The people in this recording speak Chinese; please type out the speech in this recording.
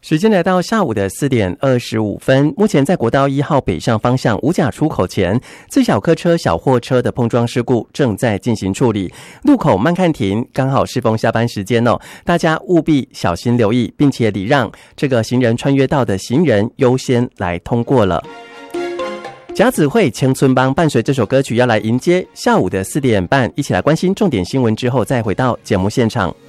时间来到下午的4点25分，目前在国道1号北上方向五甲出口前，自小客车、小货车的碰撞事故正在进行处理，路口慢看停，刚好适逢下班时间哦，大家务必小心留意，并且礼让这个行人穿越道的行人优先来通过了。甲子会青春帮伴随这首歌曲要来迎接下午的4点半，一起来关心重点新闻之后再回到节目现场。